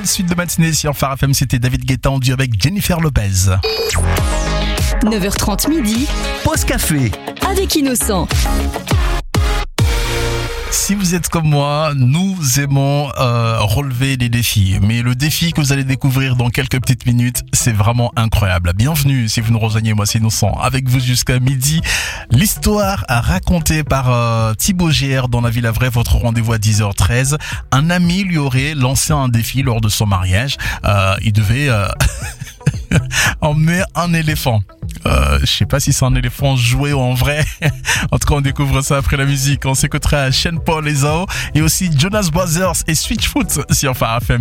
suite de matinée sur Phare FM, c'était David Guetta en duo avec Jennifer Lopez. 9h30 midi, Pause café. avec Innocent. Si vous êtes comme moi, nous aimons relever des défis. Mais le défi que vous allez découvrir dans quelques petites minutes, c'est vraiment incroyable. Bienvenue si vous nous rejoignez, moi c'est Innocent. Avec vous jusqu'à midi, l'histoire racontée par Thibaut GR dans La Vie la Vraie, votre rendez-vous à 10h13. Un ami lui aurait lancé un défi lors de son mariage. Il devait emmener un éléphant. Je sais pas si c'est un éléphant joué ou en vrai. En tout cas, on découvre ça après la musique. On s'écoutera Sean Paul et Zao et aussi Jonas Brothers et Switchfoot sur Phare FM.